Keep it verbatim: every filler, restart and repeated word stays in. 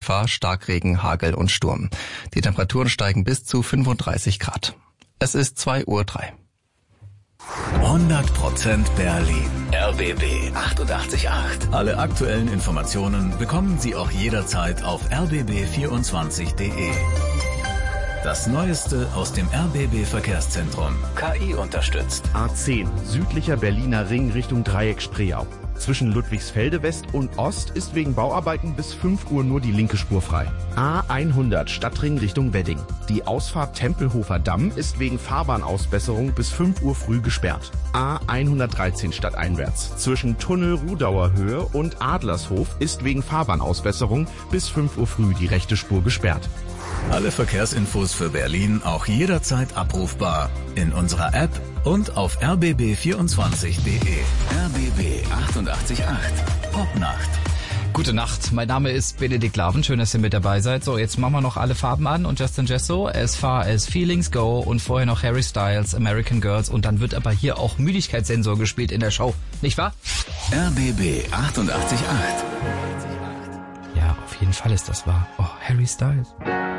Gefahr Starkregen, Hagel und Sturm. Die Temperaturen steigen bis zu fünfunddreißig Grad. Es ist zwei Uhr drei. hundert Prozent Berlin. R B B achtundachtzig Komma acht. Alle aktuellen Informationen bekommen Sie auch jederzeit auf r b b vierundzwanzig punkt d e. Das Neueste aus dem R B B Verkehrszentrum. K I unterstützt. A zehn, südlicher Berliner Ring Richtung Dreieck Spreeau. Zwischen Ludwigsfelde West und Ost ist wegen Bauarbeiten bis fünf Uhr nur die linke Spur frei. A hundert, Stadtring Richtung Wedding. Die Ausfahrt Tempelhofer Damm ist wegen Fahrbahnausbesserung bis fünf Uhr früh gesperrt. A hundertdreizehn stadteinwärts. Zwischen Tunnel Rudauer Höhe und Adlershof ist wegen Fahrbahnausbesserung bis fünf Uhr früh die rechte Spur gesperrt. Alle Verkehrsinfos für Berlin auch jederzeit abrufbar in unserer App und auf r b b vierundzwanzig punkt d e. R B B achtundachtzig Komma acht. Popnacht. Gute Nacht, mein Name ist Benedikt Laven, schön, dass ihr mit dabei seid. So, jetzt machen wir noch alle Farben an und Justin Jesso, As Far As Feelings Go und vorher noch Harry Styles, American Girls und dann wird aber hier auch Müdigkeitssensor gespielt in der Show, nicht wahr? R B B achtundachtzig Komma acht. Ja, auf jeden Fall ist das wahr. Oh, Harry Styles.